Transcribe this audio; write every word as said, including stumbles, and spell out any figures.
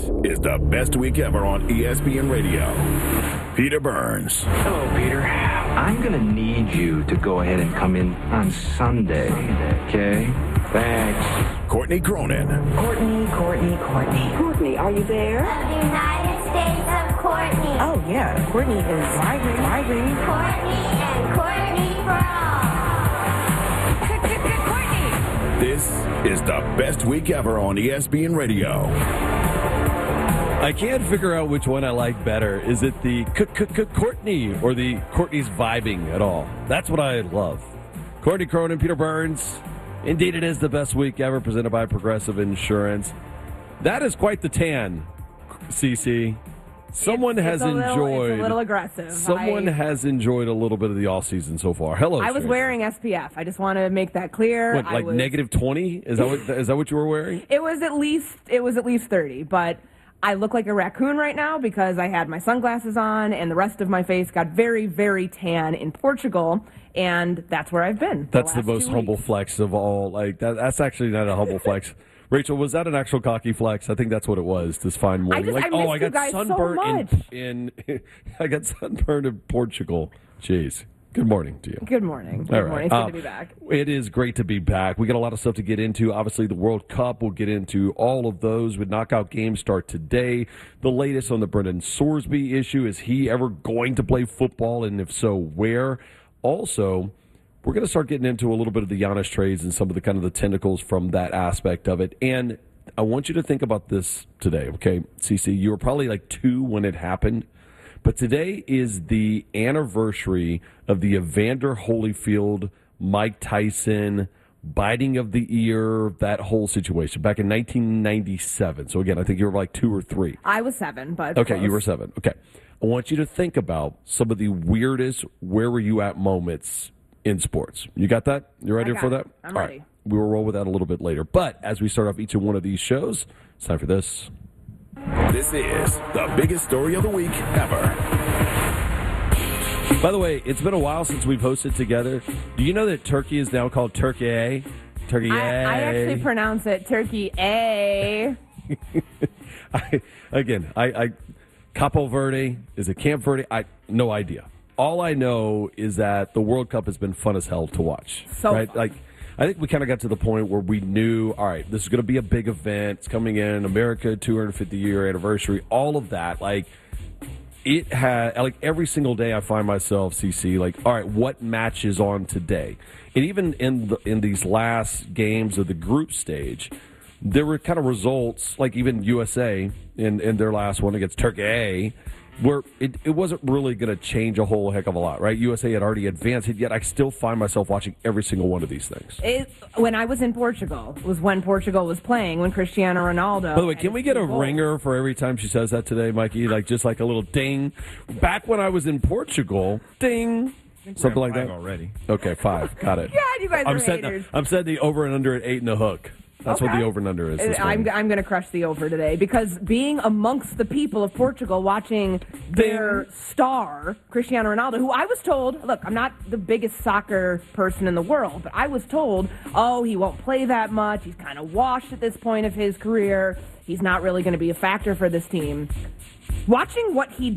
is the best week ever on E S P N Radio. Peter Burns. Hello, Peter. I'm going to need you to go ahead and come in on Sunday, okay? Thanks. Courtney Cronin. Courtney, Courtney, Courtney. Courtney, are you there? The United States of Courtney. Oh, yeah. Courtney is migrating, migrating. Courtney and Courtney for all. Courtney. This is the best week ever on E S P N Radio. I can't figure out which one I like better. Is it the Courtney or the Courtney's vibing at all? That's what I love. Courtney Cronin, Peter Burns. Indeed, it is the best week ever, presented by Progressive Insurance. That is quite the tan, C C. Someone it's, has it's little, enjoyed. It's a little aggressive. Someone I, has enjoyed a little bit of the all season so far. Hello. I was stranger. wearing S P F. I just want to make that clear. What, like was, negative twenty? Is that what is that what you were wearing? It was at least it was at least thirty, but I look like a raccoon right now because I had my sunglasses on and the rest of my face got very, very tan in Portugal, and that's where I've been. That's the, the most humble weeks. flex of all. Like that, that's actually not a humble flex. Rachel, was that an actual cocky flex? I think that's what it was this fine morning. I just, like, I oh, I got guys sunburned so much. in, in I got sunburned in Portugal. Jeez. Good morning to you. Good morning. Good All right. morning. It's good uh, to be back. It is great to be back. We got a lot of stuff to get into. Obviously, the World Cup. We'll get into all of those with knockout games start today. The latest on the Brendan Sorsby issue. Is he ever going to play football? And if so, where? Also, we're going to start getting into a little bit of the Giannis trades and some of the kind of the tentacles from that aspect of it. And I want you to think about this today, okay? C C, you were probably like two when it happened. But today is the anniversary of the Evander Holyfield, Mike Tyson, biting of the ear, that whole situation back in nineteen ninety-seven. So, again, I think you were like two or three. I was seven, but Okay, close. you were seven. Okay. I want you to think about some of the weirdest where were you at moments in sports. You got that? You ready I got for it. that? I'm All ready. right. We will roll with that a little bit later. But as we start off each and one of these shows, it's time for this. This is the biggest story of the week ever. By the way, it's been a while since we've hosted together. Do you know that Turkey is now called Turkey? Turkey. I, I actually pronounce it Turkey A. I, again, I, I Capo Verde, is it Camp Verde? I no idea. All I know is that the World Cup has been fun as hell to watch. So right? fun. Like, I think we kind of got to the point where we knew, all right, this is going to be a big event. It's coming in, America two hundred fifty year anniversary, all of that. Like, it had, like, every single day I find myself, C C, like, all right, what match is on today? And even in the, in these last games of the group stage, there were kind of results, like even U S A in, in their last one against Turkey, where it, it wasn't really going to change a whole heck of a lot, right? U S A had already advanced, yet I still find myself watching every single one of these things. It, when I was in Portugal, was when Portugal was playing, when Cristiano Ronaldo. By the way, can we get a ringer for every time she says that today, Mikey? Like, just like a little ding. Back when I was in Portugal, ding. Something like that? Already. Okay, five. Got it. God, you guys I'm are setting, haters. I'm setting the over and under at eight and a hook. That's Okay. what the over and under is. this I'm, morning. I'm going to crush the over today because being amongst the people of Portugal watching their star, Cristiano Ronaldo, who I was told, look, I'm not the biggest soccer person in the world, but I was told, oh, he won't play that much. He's kind of washed at this point of his career. He's not really going to be a factor for this team. Watching what he